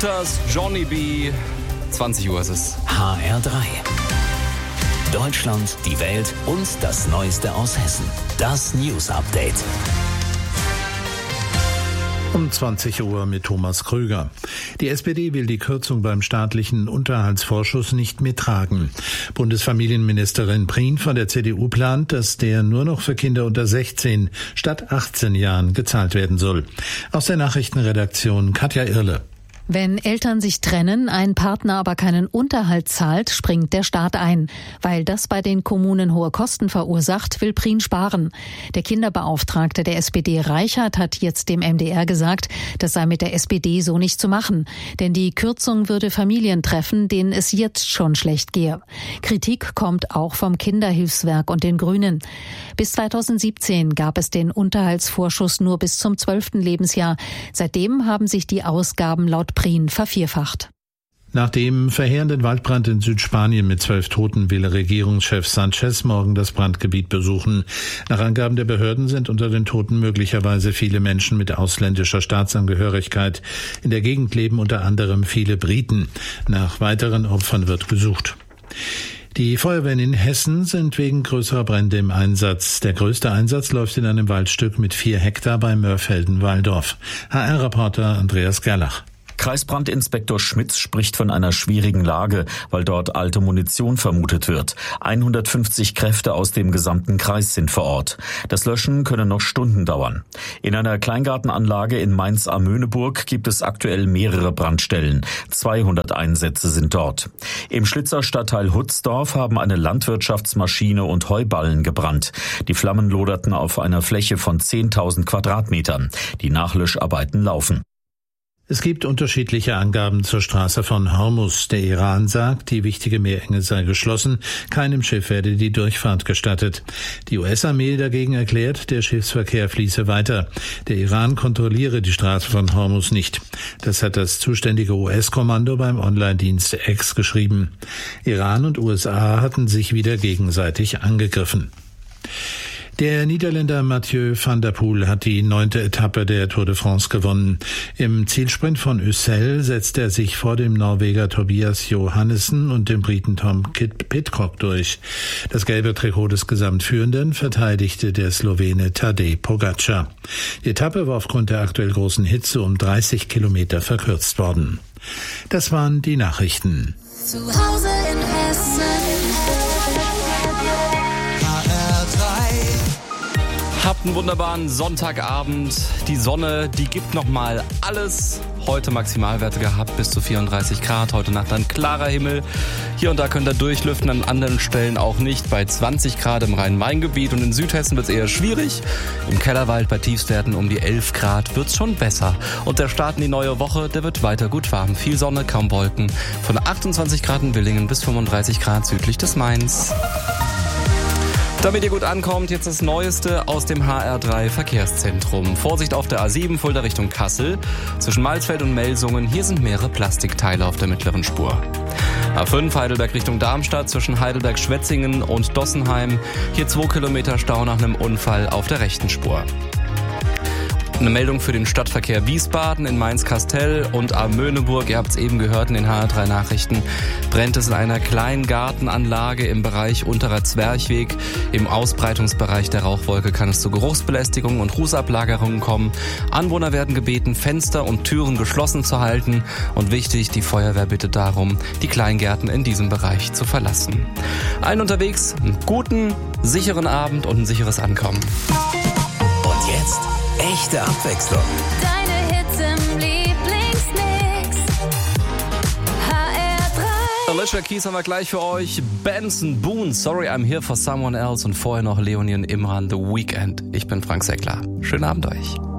Shooters, Johnny B. 20 Uhr ist es. HR3. Deutschland, die Welt und das Neueste aus Hessen. Das News Update. Um 20 Uhr mit Thomas Krüger. Die SPD will die Kürzung beim staatlichen Unterhaltsvorschuss nicht mittragen. Bundesfamilienministerin Prien von der CDU plant, dass der nur noch für Kinder unter 16 statt 18 Jahren gezahlt werden soll. Aus der Nachrichtenredaktion Katja Irle. Wenn Eltern sich trennen, ein Partner aber keinen Unterhalt zahlt, springt der Staat ein. Weil das bei den Kommunen hohe Kosten verursacht, will Prien sparen. Der Kinderbeauftragte der SPD Reichert hat jetzt dem MDR gesagt, das sei mit der SPD so nicht zu machen. Denn die Kürzung würde Familien treffen, denen es jetzt schon schlecht gehe. Kritik kommt auch vom Kinderhilfswerk und den Grünen. Bis 2017 gab es den Unterhaltsvorschuss nur bis zum 12. Lebensjahr. Seitdem haben sich die Ausgaben laut Prien vervierfacht. Nach dem verheerenden Waldbrand in Südspanien mit 12 Toten will Regierungschef Sánchez morgen das Brandgebiet besuchen. Nach Angaben der Behörden sind unter den Toten möglicherweise viele Menschen mit ausländischer Staatsangehörigkeit. In der Gegend leben unter anderem viele Briten. Nach weiteren Opfern wird gesucht. Die Feuerwehren in Hessen sind wegen größerer Brände im Einsatz. Der größte Einsatz läuft in einem Waldstück mit 4 Hektar bei Mörfelden-Walldorf. HR-Reporter Andreas Gerlach. Kreisbrandinspektor Schmitz spricht von einer schwierigen Lage, weil dort alte Munition vermutet wird. 150 Kräfte aus dem gesamten Kreis sind vor Ort. Das Löschen könne noch Stunden dauern. In einer Kleingartenanlage in Mainz-Amöneburg gibt es aktuell mehrere Brandstellen. 200 Einsätze sind dort. Im Schlitzer Stadtteil Hutzdorf haben eine Landwirtschaftsmaschine und Heuballen gebrannt. Die Flammen loderten auf einer Fläche von 10.000 Quadratmetern. Die Nachlöscharbeiten laufen. Es gibt unterschiedliche Angaben zur Straße von Hormuz. Der Iran sagt, die wichtige Meerenge sei geschlossen, keinem Schiff werde die Durchfahrt gestattet. Die US-Armee dagegen erklärt, der Schiffsverkehr fließe weiter. Der Iran kontrolliere die Straße von Hormuz nicht. Das hat das zuständige US-Kommando beim Online-Dienst X geschrieben. Iran und USA hatten sich wieder gegenseitig angegriffen. Der Niederländer Mathieu van der Poel hat die 9. Etappe der Tour de France gewonnen. Im Zielsprint von Ussel setzt er sich vor dem Norweger Tobias Johannessen und dem Briten Tom Pidcock durch. Das gelbe Trikot des Gesamtführenden verteidigte der Slowene Tadej Pogačar. Die Etappe war aufgrund der aktuell großen Hitze um 30 Kilometer verkürzt worden. Das waren die Nachrichten. Zu Hause in Hessen. Habt einen wunderbaren Sonntagabend. Die Sonne, die gibt nochmal alles. Heute Maximalwerte gehabt bis zu 34 Grad. Heute Nacht ein klarer Himmel. Hier und da könnt ihr durchlüften, an anderen Stellen auch nicht. Bei 20 Grad im Rhein-Main-Gebiet und in Südhessen wird es eher schwierig. Im Kellerwald bei Tiefstwerten um die 11 Grad wird es schon besser. Und der Start in die neue Woche, der wird weiter gut warm. Viel Sonne, kaum Wolken. Von 28 Grad in Willingen bis 35 Grad südlich des Mains. Damit ihr gut ankommt, jetzt das Neueste aus dem HR3 Verkehrszentrum. Vorsicht auf der A7 Fulda Richtung Kassel. Zwischen Malsfeld und Melsungen, hier sind mehrere Plastikteile auf der mittleren Spur. A5 Heidelberg Richtung Darmstadt zwischen Heidelberg-Schwetzingen und Dossenheim. Hier 2 Kilometer Stau nach einem Unfall auf der rechten Spur. Eine Meldung für den Stadtverkehr Wiesbaden in Mainz-Kastel und Amöneburg. Ihr habt es eben gehört in den HR3 Nachrichten. Brennt es in einer kleinen Gartenanlage im Bereich Unterer Zwerchweg. Im Ausbreitungsbereich der Rauchwolke kann es zu Geruchsbelästigungen und Rußablagerungen kommen. Anwohner werden gebeten, Fenster und Türen geschlossen zu halten. Und wichtig, die Feuerwehr bittet darum, die Kleingärten in diesem Bereich zu verlassen. Allen unterwegs einen guten, sicheren Abend und ein sicheres Ankommen. Und jetzt echte Abwechslung. Deine Hits im Lieblingsmix. HR3. Alicia Keys haben wir gleich für euch. Benson Boone, Sorry I'm Here for Someone Else und vorher noch Leonie und Imran, The Weekend. Ich bin Frank Seckler. Schönen Abend euch.